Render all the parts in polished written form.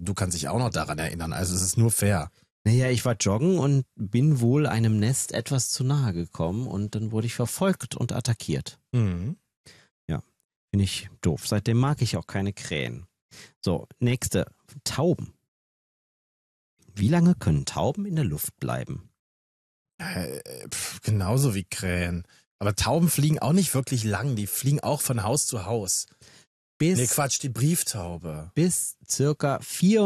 du kannst dich auch noch daran erinnern. Also es ist nur fair. Naja, ich war joggen und bin wohl einem Nest etwas zu nahe gekommen und dann wurde ich verfolgt und attackiert. Mhm. Ja, finde ich doof. Seitdem mag ich auch keine Krähen. So, nächste. Tauben. Wie lange können Tauben in der Luft bleiben? Genauso wie Krähen. Aber Tauben fliegen auch nicht wirklich lang. Die fliegen auch von Haus zu Haus. Nee, Quatsch, die Brieftaube. Bis circa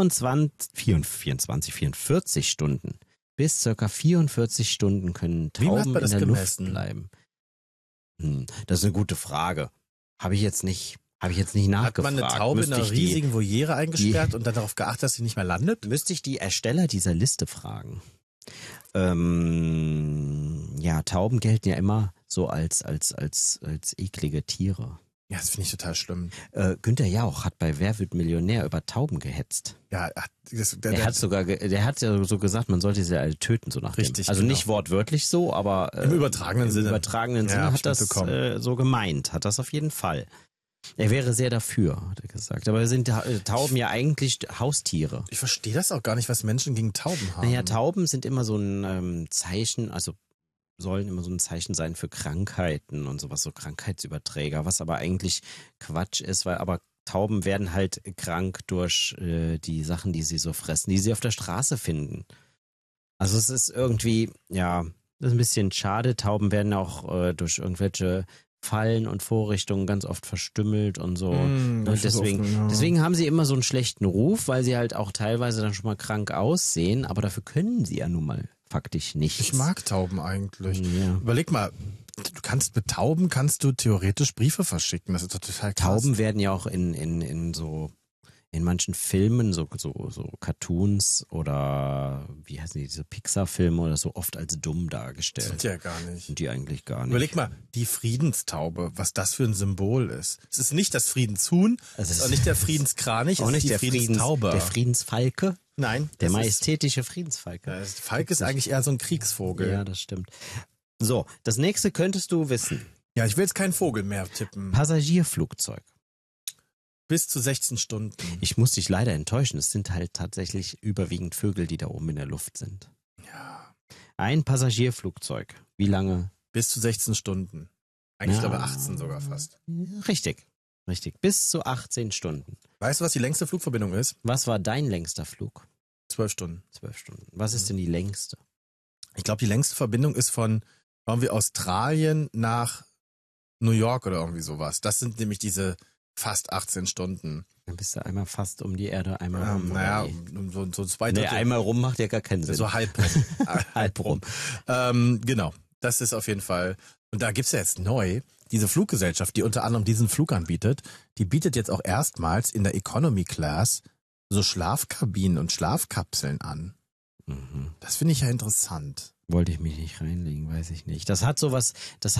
44 Stunden. Bis circa 44 Stunden können Tauben in der Luft bleiben. Das ist eine gute Frage. Habe ich jetzt nicht nachgefragt. Hat man eine Taube in einer riesigen Voliere eingesperrt und dann darauf geachtet, dass sie nicht mehr landet? Müsste ich die Ersteller dieser Liste fragen. Ja, Tauben gelten ja immer so als eklige Tiere. Ja, das finde ich total schlimm. Günther Jauch hat bei Wer wird Millionär über Tauben gehetzt. Ja, der hat ja so gesagt, man sollte sie alle töten, so nach richtig, dem. Also genau. nicht wortwörtlich so, aber im übertragenen Sinne. Im übertragenen Sinne hat das so gemeint, hat das auf jeden Fall. Er wäre sehr dafür, hat er gesagt. Aber sind Tauben ja eigentlich Haustiere. Ich verstehe das auch gar nicht, was Menschen gegen Tauben haben. Naja, Tauben sind immer so ein Zeichen, also sollen immer so ein Zeichen sein für Krankheiten und sowas, so Krankheitsüberträger, was aber eigentlich Quatsch ist, aber Tauben werden halt krank durch die Sachen, die sie so fressen, die sie auf der Straße finden. Also es ist irgendwie, ja, das ist ein bisschen schade. Tauben werden auch durch irgendwelche Fallen und Vorrichtungen ganz oft verstümmelt und so. Und deswegen haben sie immer so einen schlechten Ruf, weil sie halt auch teilweise dann schon mal krank aussehen, aber dafür können sie ja nun mal faktisch nichts. Ich mag Tauben eigentlich. Ja. Überleg mal, mit Tauben kannst du theoretisch Briefe verschicken. Das ist doch total krass. Tauben werden ja auch in manchen Filmen, so Cartoons oder wie heißen diese Pixar-Filme oder so, oft als dumm dargestellt. Sind die ja gar nicht. Sind die eigentlich gar nicht. Überleg mal, die Friedenstaube, was das für ein Symbol ist. Es ist nicht das Friedenshuhn, es ist auch nicht der Friedenskranich, auch nicht die Friedenstaube. Der Friedensfalke. Nein. Der majestätische Friedensfalke. Der Falke ist eigentlich eher so ein Kriegsvogel. Ja, das stimmt. So, das nächste könntest du wissen. Ja, ich will jetzt keinen Vogel mehr tippen. Passagierflugzeug. Bis zu 16 Stunden. Ich muss dich leider enttäuschen. Es sind halt tatsächlich überwiegend Vögel, die da oben in der Luft sind. Ja. Ein Passagierflugzeug. Wie lange? Bis zu 16 Stunden. Eigentlich glaube ich 18 sogar fast. Richtig. Bis zu 18 Stunden. Weißt du, was die längste Flugverbindung ist? Was war dein längster Flug? 12 Stunden. 12 Stunden. Was ist denn die längste? Ich glaube, die längste Verbindung ist von irgendwie Australien nach New York oder irgendwie sowas. Das sind nämlich diese fast 18 Stunden. Dann bist du einmal fast um die Erde, einmal rum. Naja, so 2 Drittel. Nee, einmal rum macht ja gar keinen Sinn. So halb rum. Halb rum. Genau, das ist auf jeden Fall. Und da gibt's ja jetzt neu diese Fluggesellschaft, die unter anderem diesen Flug anbietet. Die bietet jetzt auch erstmals in der Economy Class so Schlafkabinen und Schlafkapseln an. Mhm. Das finde ich ja interessant. Wollte ich mich nicht reinlegen, weiß ich nicht. Das hat sowas,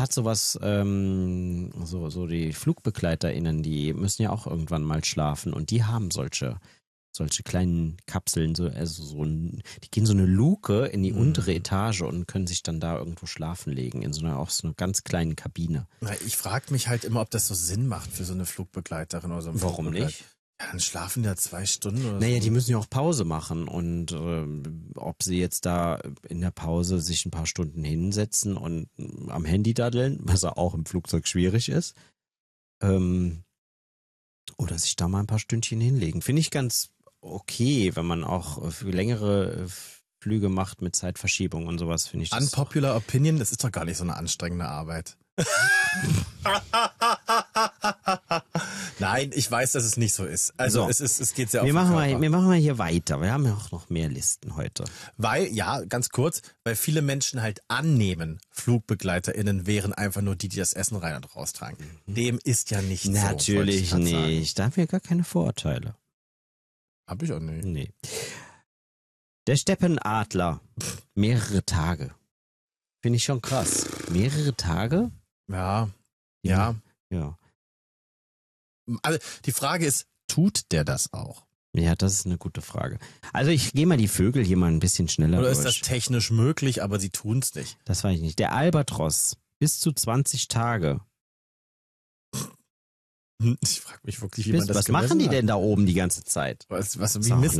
so die FlugbegleiterInnen, die müssen ja auch irgendwann mal schlafen und die haben solche kleinen Kapseln, die gehen so eine Luke in die untere Etage und können sich dann da irgendwo schlafen legen, in so einer ganz kleinen Kabine. Ich frage mich halt immer, ob das so Sinn macht für so eine Flugbegleiterin oder so einen Warum nicht? Ja, dann schlafen ja 2 Stunden oder Naja, so. die müssen ja auch Pause machen und ob sie jetzt da in der Pause sich ein paar Stunden hinsetzen und am Handy daddeln, was ja auch im Flugzeug schwierig ist, oder sich da mal ein paar Stündchen hinlegen. Finde ich ganz okay, wenn man auch für längere Flüge macht mit Zeitverschiebung und sowas, finde ich das. Unpopular Opinion, das ist doch gar nicht so eine anstrengende Arbeit. Nein, ich weiß, dass es nicht so ist. Also so. Es geht sehr auf den Körper. Wir machen mal hier weiter. Wir haben ja auch noch mehr Listen heute. Weil viele Menschen halt annehmen, FlugbegleiterInnen wären einfach nur die das Essen rein und raustragen. Dem ist ja nicht so. Natürlich nicht. Da haben wir gar keine Vorurteile. Hab ich auch nicht. Nee. Der Steppenadler. Mehrere Tage. Finde ich schon krass. Mehrere Tage? Ja. Also die Frage ist, tut der das auch? Ja, das ist eine gute Frage. Also ich gehe mal die Vögel hier mal ein bisschen schneller durch. Oder ist das technisch möglich, aber sie tun's nicht? Das weiß ich nicht. Der Albatros. Bis zu 20 Tage. Ich frage mich wirklich, wie man das Was machen die denn da oben die ganze Zeit? Wie misst